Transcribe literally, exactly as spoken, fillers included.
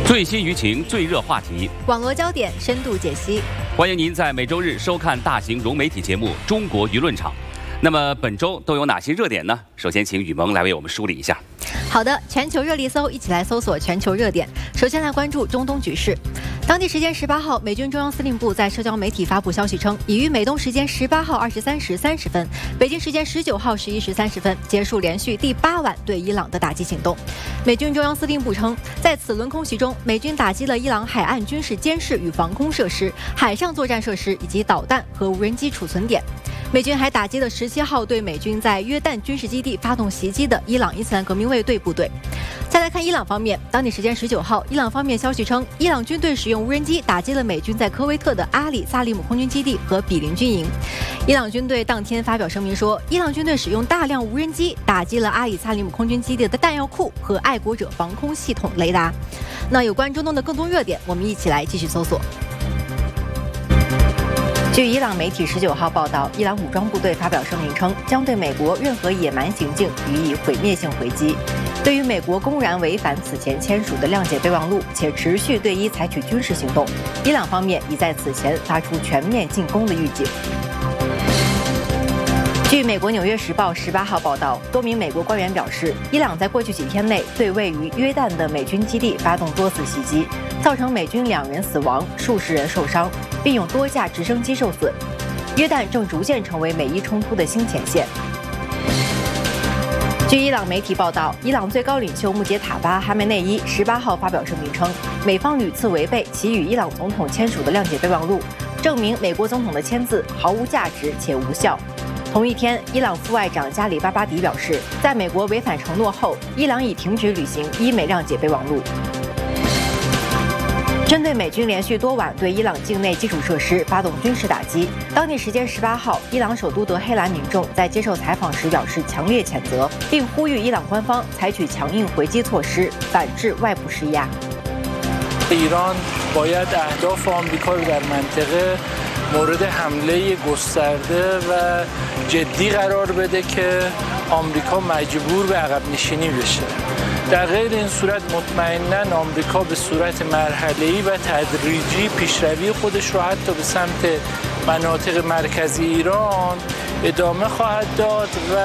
最新舆情、最热话题， 网络焦点深度解析。 欢迎您在每周日收看大型融媒体节目《中国舆论场》。那么本周都有哪些热点呢？首先，请雨萌来为我们梳理一下。 好的，全球热力搜，一起来搜索全球热点。首先来关注中东局势。当地时间十八号，美军中央司令部在社交媒体发布消息称，已于美东时间十八号二十三时三十分，北京时间十九号十一时三十分结束连续第八晚对伊朗的打击行动。美军中央司令部称，在此轮空袭中，美军打击了伊朗海岸军事监视与防空设施、海上作战设施以及导弹和无人机储存点。美军还打击了十七号对美军在约旦军事基地发动袭击的伊朗伊斯兰革命卫队部队。再来看伊朗方面，当地时间十九号，伊朗方面消息称，伊朗军队使用无人机打击了美军在科威特的阿里萨利姆空军基地和比邻军营。伊朗军队当天发表声明说，伊朗军队使用大量无人机打击了阿里萨利姆空军基地的弹药库和爱国者防空系统雷达。那有关中东的更多热点，我们一起来继续搜索。据伊朗媒体十九号报道，伊朗武装部队发表声明称，将对美国任何野蛮行径予以毁灭性回击。对于美国公然违反此前签署的谅解备忘录，且持续对伊采取军事行动，伊朗方面已在此前发出全面进攻的预警。据美国《纽约时报》十八号报道，多名美国官员表示，伊朗在过去几天内对位于约旦的美军基地发动多次袭击，造成美军两人死亡、数十人受伤，并有多架直升机受损。约旦正逐渐成为美伊冲突的新前线。据伊朗媒体报道，伊朗最高领袖穆杰塔巴·哈梅内伊十八号发表声明称，美方屡次违背其与伊朗总统签署的谅解备忘录，证明美国总统的签字毫无价值且无效。同一天，伊朗副外长加里巴巴迪表示，在美国违反承诺后，伊朗已停止履行伊美谅解备忘录。针对美军连续多晚对伊朗境内基础设施发动军事打击，当地时间十八号，伊朗首都德黑兰民众在接受采访时表示强烈谴责，并呼吁伊朗官方采取强硬回击措施，反制外部施压。 ایران باید اهداف آمریکا رو در منطقه مورد حمله گسترده و جدی قرار بده که آمریکا مجبور به عقب نشینی بشه. در غیر این صورت مطمئناً آمریکا به صورت مرحله‌ای و تدریجی پیشروی خودش رو حتی به سمت مناطق مرکزی ایران ادامه خواهد داد و